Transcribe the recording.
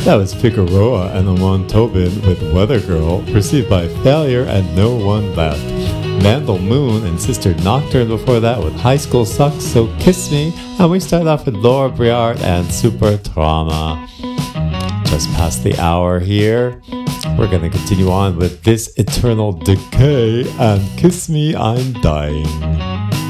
That was Figueroa and Lamont Tobin with Weather Girl, preceded by Failure and No One Left. Vandal Moon and Sister Nocturne before that with High School Sucks, So Kiss Me. And we start off with Laura Briard and Super Trauma. Just past the hour here. We're going to continue on with This Eternal Decay and Kiss Me, I'm Dying.